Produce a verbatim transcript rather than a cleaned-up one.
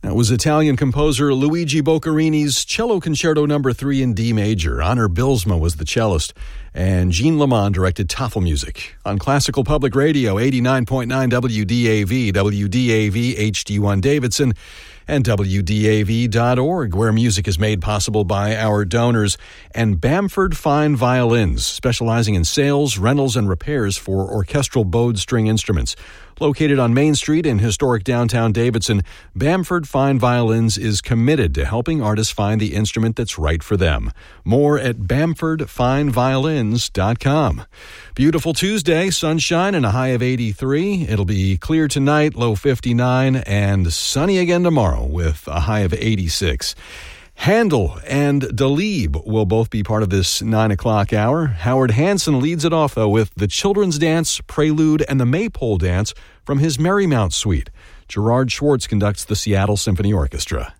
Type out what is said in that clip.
That was Italian composer Luigi Boccherini's Cello Concerto Number three in D Major. Honor Bilsma was the cellist, and Jean Lamond directed Tafel music. On Classical Public Radio, eighty-nine point nine W D A V, W D A V H D one Davidson, and W D A V dot org, where music is made possible by our donors, and Bamford Fine Violins, specializing in sales, rentals, and repairs for orchestral bowed string instruments. Located on Main Street in historic downtown Davidson, Bamford Fine Violins is committed to helping artists find the instrument that's right for them. More at Bamford Fine Violins dot com. Beautiful Tuesday, sunshine and a high of eighty-three. It'll be clear tonight, low fifty-nine, and sunny again tomorrow with a high of eighty-six. Handel and Dalib will both be part of this nine o'clock hour. Howard Hanson leads it off, though, with the Children's Dance, Prelude, and the Maypole Dance from his Marymount Suite. Gerard Schwartz conducts the Seattle Symphony Orchestra.